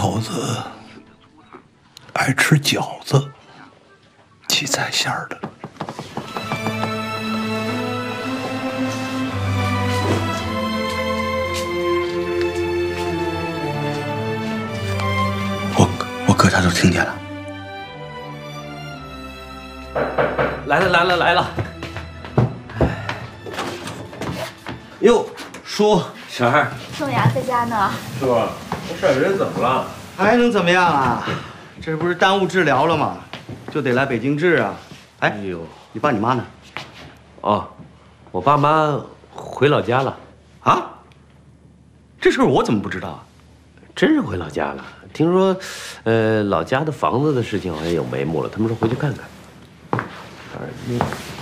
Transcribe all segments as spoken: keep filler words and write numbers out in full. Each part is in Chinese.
口子爱吃饺子，荠菜馅儿的。我我哥他都听见了。 来了来了来了！哟，叔，婶儿， 宋阳在家呢。 叔，这婶人怎么了？ 还能怎么样啊？这不是耽误治疗了吗？就得来北京治啊。哎，哎呦，你爸你妈呢？ 哦，我爸妈回老家了。 啊？这事儿我怎么不知道啊？ 真是回老家了。听说，呃，老家的房子的事情好像有眉目了。他们说回去看看。你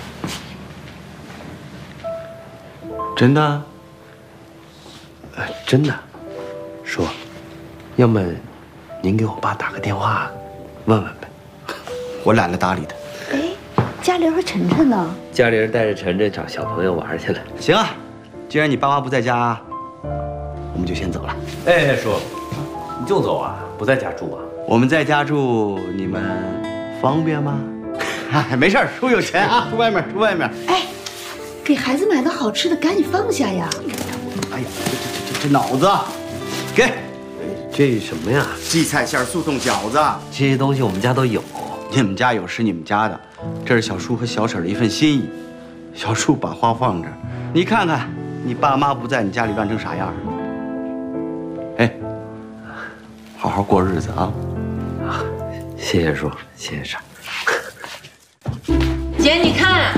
真的？ 呃，真的。叔，要么您给我爸打个电话，问问呗。 我懒得搭理他。 哎，嘉玲和晨晨呢？ 嘉玲带着晨晨找小朋友玩去了。 行啊，既然你爸妈不在家，我们就先走了。 哎，叔，你就走啊？不在家住啊？ 我们在家住，你们方便吗？哎，没事儿，叔有钱啊，住外面，住外面。 哎，给孩子买的好吃的，赶紧放下呀！ 哎呀，这这这这脑子，给。 这什么呀？ 荠菜馅速冻饺子， 这些东西我们家都有。 你们家有是你们家的，这是小叔和小婶的一份心意。小叔把花放这儿，你看看，你爸妈不在，你家里乱成啥样？哎，好好过日子啊！ 啊，谢谢叔，谢谢婶。 姐，你看，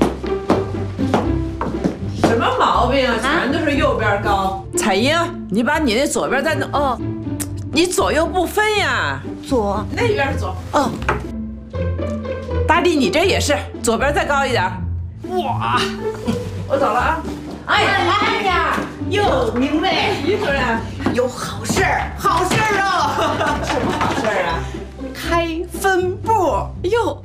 什么毛病啊？全都是右边高。彩英，你把你那左边再弄哦，你左右不分呀。 左， 那边是左。 哦。 大力，你这也是，左边再高一点。哇，我走了啊。哎哎呀，哟，明媚，于主任，有好事儿，好事儿哦。什么好事儿啊？开分部哟。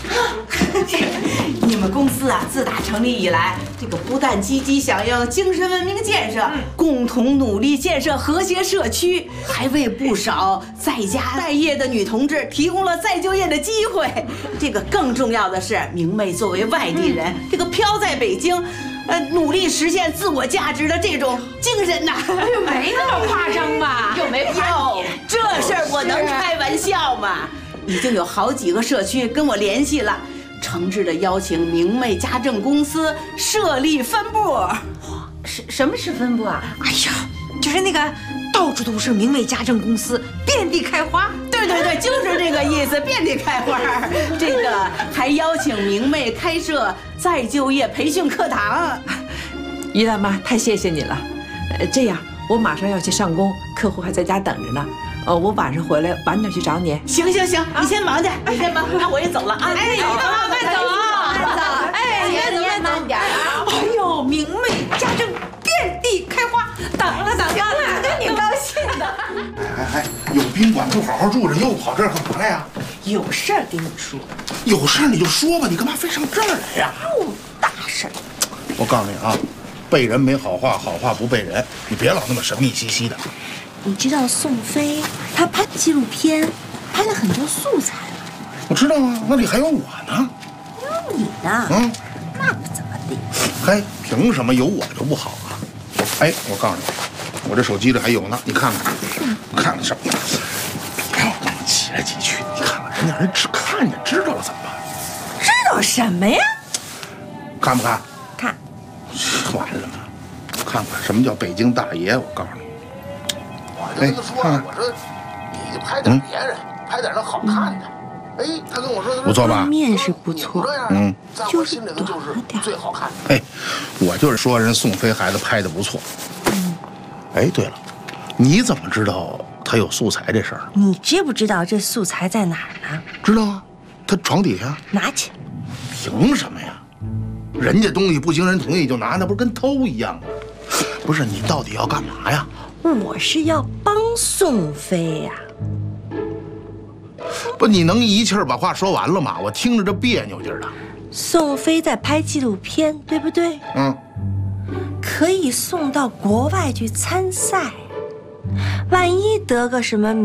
你们公司啊，自打成立以来，这个不但积极响应精神文明建设，嗯、共同努力建设和谐社区，还为不少在家待业的女同志提供了再就业的机会。这个更重要的是，明媚作为外地人，嗯、这个飘在北京，呃，努力实现自我价值的这种精神呐， 没那么夸张吧？ 又没夸你，这事儿我能开玩笑吗？已经有好几个社区跟我联系了，诚挚的邀请明媚家政公司设立分部。 什什么是分部啊？哎呀，就是那个到处都是明媚家政公司，遍地开花。 对对对，就是这个意思，遍地开花。这个还邀请明媚开设再就业培训课堂。 于大妈，太谢谢你了。呃，这样我马上要去上工，客户还在家等着呢。呃，我晚上回来晚点去找你。 行行行，你先忙去，你先忙，那我也走了啊。 哎，你慢慢走， 慢走。哎，你也慢点啊。 哎呦，明媚家政遍地开花，等了等了，跟你高兴的。 哎哎哎，有宾馆不好好住着，又跑这儿干嘛来呀？ 有事儿跟你说。 有事儿你就说吧，你干嘛非上这儿来呀？ 哦，大事儿。 我告诉你啊，背人没好话，好话不背人，你别老那么神秘兮兮的。 你知道宋飞他拍纪录片，拍了很多素材了。 我知道啊，那里还有我呢。 有你呢？嗯，那不怎么地。 嘿，凭什么有我就不好啊？哎，我告诉你，我这手机里还有呢，你看看，看看什么？别老那么挤来挤去，你看看人家人只看见知道了怎么办？ 知道什么呀？ 看不看？ 看。 完了，看看什么叫北京大爷？我告诉你。我就跟他说了，我说你就拍点别人，拍点那好看的。哎，他跟我说，不错吧？ 面是不错， 嗯， 就是短了点。 最好看的。哎，我就是说人宋飞孩子拍的不错。嗯。哎，对了，你怎么知道他有素材这事儿？ 你知不知道这素材在哪儿呢？ 知道啊，他床底下。 拿去。 凭什么呀？人家东西不经人同意就拿，那不是跟偷一样吗？不是，你到底要干嘛呀？ 我是要帮宋飞呀。 不，你能一气儿把话说完了吗？我听着这别扭劲儿的。 宋飞在拍纪录片，对不对？嗯。可以送到国外去参赛，万一得个什么